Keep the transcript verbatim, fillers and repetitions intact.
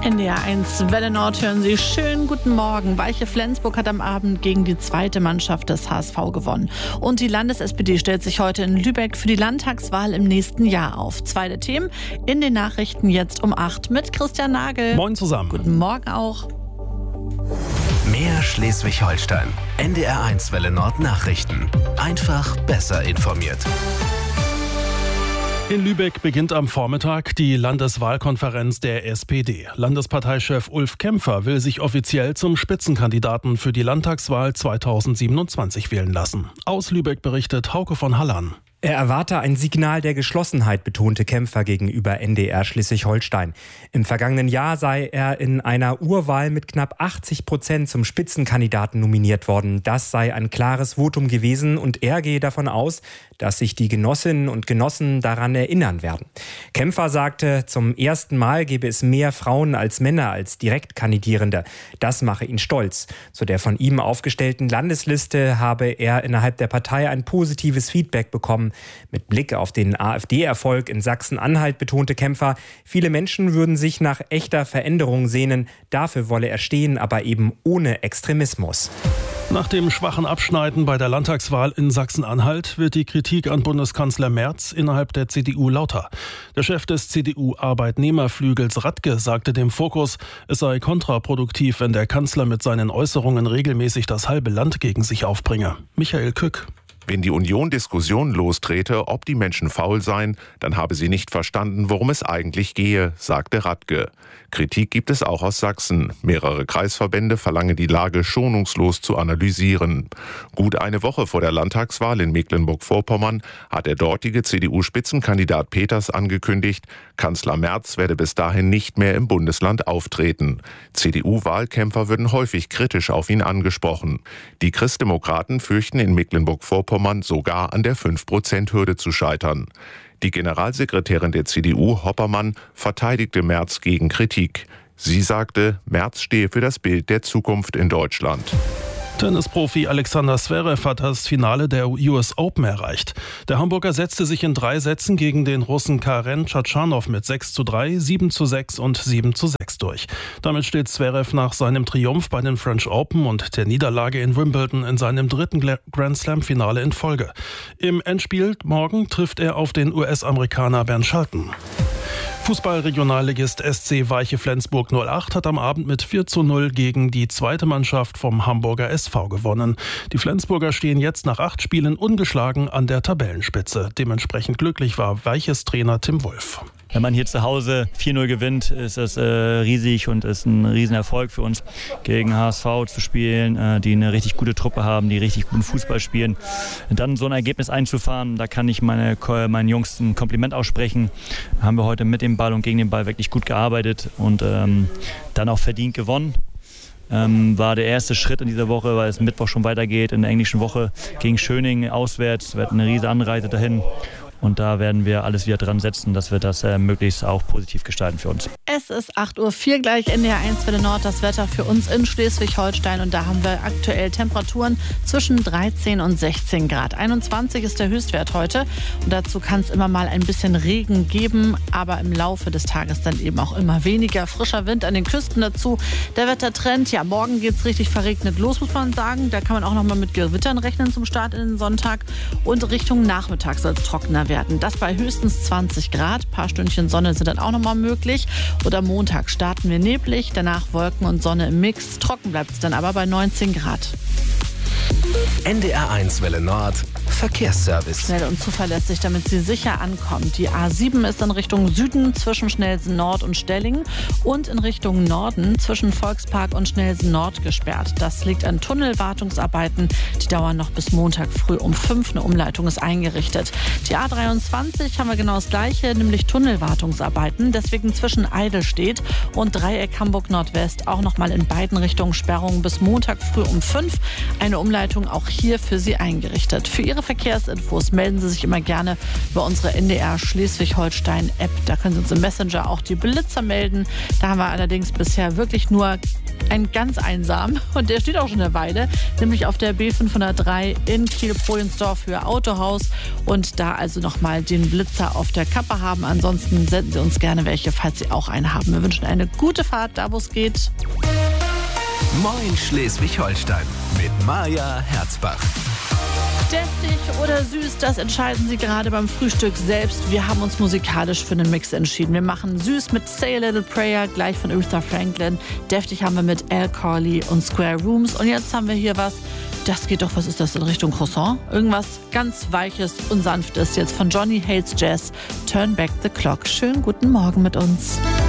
N D R eins Welle Nord hören Sie. Schönen guten Morgen. Weiche Flensburg hat am Abend gegen die zweite Mannschaft des H S V gewonnen. Und die Landes-S P D stellt sich heute in Lübeck für die Landtagswahl im nächsten Jahr auf. Zwei der Themen in den Nachrichten jetzt um acht mit Christian Nagel. Moin zusammen. Guten Morgen auch. Mehr Schleswig-Holstein. N D R eins Welle Nord Nachrichten. Einfach besser informiert. In Lübeck beginnt am Vormittag die Landeswahlkonferenz der S P D. Landesparteichef Ulf Kämpfer will sich offiziell zum Spitzenkandidaten für die Landtagswahl zweitausendsiebenundzwanzig wählen lassen. Aus Lübeck berichtet Hauke von Hallan. Er erwarte ein Signal der Geschlossenheit, betonte Kämpfer gegenüber N D R Schleswig-Holstein. Im vergangenen Jahr sei er in einer Urwahl mit knapp achtzig Prozent zum Spitzenkandidaten nominiert worden. Das sei ein klares Votum gewesen und er gehe davon aus, dass sich die Genossinnen und Genossen daran erinnern werden. Kämpfer sagte, zum ersten Mal gebe es mehr Frauen als Männer als Direktkandidierende. Das mache ihn stolz. Zu der von ihm aufgestellten Landesliste habe er innerhalb der Partei ein positives Feedback bekommen. Mit Blick auf den AfD-Erfolg in Sachsen-Anhalt betonte Kämpfer, viele Menschen würden sich nach echter Veränderung sehnen. Dafür wolle er stehen, aber eben ohne Extremismus. Nach dem schwachen Abschneiden bei der Landtagswahl in Sachsen-Anhalt wird die Kritik an Bundeskanzler Merz innerhalb der C D U lauter. Der Chef des C D U-Arbeitnehmerflügels Radke sagte dem Fokus, es sei kontraproduktiv, wenn der Kanzler mit seinen Äußerungen regelmäßig das halbe Land gegen sich aufbringe. Michael Kück. Wenn die Union Diskussionen lostrete, ob die Menschen faul seien, dann habe sie nicht verstanden, worum es eigentlich gehe, sagte Radke. Kritik gibt es auch aus Sachsen. Mehrere Kreisverbände verlangen die Lage schonungslos zu analysieren. Gut eine Woche vor der Landtagswahl in Mecklenburg-Vorpommern hat der dortige C D U-Spitzenkandidat Peters angekündigt, Kanzler Merz werde bis dahin nicht mehr im Bundesland auftreten. C D U-Wahlkämpfer würden häufig kritisch auf ihn angesprochen. Die Christdemokraten fürchten in Mecklenburg-Vorpommern sogar an der fünf Prozent Hürde zu scheitern. Die Generalsekretärin der C D U, Hoppermann, verteidigte Merz gegen Kritik. Sie sagte, Merz stehe für das Bild der Zukunft in Deutschland. Tennisprofi Alexander Zverev hat das Finale der U S Open erreicht. Der Hamburger setzte sich in drei Sätzen gegen den Russen Karen Tschatschanow mit sechs zu drei, sieben zu sechs und sieben zu sechs durch. Damit steht Zverev nach seinem Triumph bei den French Open und der Niederlage in Wimbledon in seinem dritten Grand Slam-Finale in Folge. Im Endspiel morgen trifft er auf den U S-Amerikaner Bernd Shelton. Fußball-Regionalligist S C Weiche Flensburg null acht hat am Abend mit vier zu null gegen die zweite Mannschaft vom Hamburger S V gewonnen. Die Flensburger stehen jetzt nach acht Spielen ungeschlagen an der Tabellenspitze. Dementsprechend glücklich war Weiches Trainer Tim Wolf. Wenn man hier zu Hause vier null gewinnt, ist das äh, riesig und ist ein Riesenerfolg für uns, gegen H S V zu spielen, äh, die eine richtig gute Truppe haben, die richtig guten Fußball spielen. Dann so ein Ergebnis einzufahren, da kann ich meine, meinen Jungs ein Kompliment aussprechen. Haben wir heute mit dem Ball und gegen den Ball wirklich gut gearbeitet und ähm, dann auch verdient gewonnen. Ähm, war der erste Schritt in dieser Woche, weil es Mittwoch schon weitergeht in der englischen Woche gegen Schöning auswärts. Wir hatten eine riesige Anreise dahin. Und da werden wir alles wieder dran setzen, dass wir das äh, möglichst auch positiv gestalten für uns. Es ist acht Uhr vier gleich, N D R eins Welle Nord, das Wetter für uns in Schleswig-Holstein. Und da haben wir aktuell Temperaturen zwischen dreizehn und sechzehn Grad. einundzwanzig ist der Höchstwert heute. Und dazu kann es immer mal ein bisschen Regen geben, aber im Laufe des Tages dann eben auch immer weniger. Frischer Wind an den Küsten dazu. Der Wettertrend, ja, morgen geht es richtig verregnet los, muss man sagen. Da kann man auch noch mal mit Gewittern rechnen zum Start in den Sonntag. Und Richtung Nachmittag soll es trockener werden. Das bei höchstens zwanzig Grad. Ein paar Stündchen Sonne sind dann auch noch mal möglich. Oder Montag starten wir neblig, danach Wolken und Sonne im Mix. Trocken bleibt es dann aber bei neunzehn Grad. N D R eins Welle Nord Verkehrsservice. Schnell und zuverlässig, damit Sie sicher ankommen. Die A sieben ist in Richtung Süden zwischen Schnellsen Nord und Stellingen und in Richtung Norden zwischen Volkspark und Schnellsen Nord gesperrt. Das liegt an Tunnelwartungsarbeiten. Die dauern noch bis Montag früh um fünf. Eine Umleitung ist eingerichtet. Die A dreiundzwanzig haben wir genau das Gleiche, nämlich Tunnelwartungsarbeiten. Deswegen zwischen Eidelstedt und Dreieck Hamburg Nordwest auch noch mal in beiden Richtungen Sperrungen bis Montag früh um fünf. Eine Umleitung Begleitung auch hier für Sie eingerichtet. Für Ihre Verkehrsinfos melden Sie sich immer gerne über unsere N D R Schleswig-Holstein-App. Da können Sie uns im Messenger auch die Blitzer melden. Da haben wir allerdings bisher wirklich nur einen ganz einsam und der steht auch schon eine Weile, nämlich auf der B fünfhundertdrei in Kiel-Prohlensdorf für Autohaus und da also nochmal den Blitzer auf der Kappe haben. Ansonsten senden Sie uns gerne welche, falls Sie auch einen haben. Wir wünschen eine gute Fahrt, da wo es geht. Moin Schleswig-Holstein mit Maja Herzbach. Deftig oder süß, das entscheiden Sie gerade beim Frühstück selbst. Wir haben uns musikalisch für einen Mix entschieden. Wir machen süß mit Say a Little Prayer, gleich von Aretha Franklin. Deftig haben wir mit Al Corley und Square Rooms. Und jetzt haben wir hier was, das geht doch, was ist das, in Richtung Croissant? Irgendwas ganz Weiches und Sanftes jetzt von Johnny Hates Jazz. Turn Back the Clock. Schönen guten Morgen mit uns.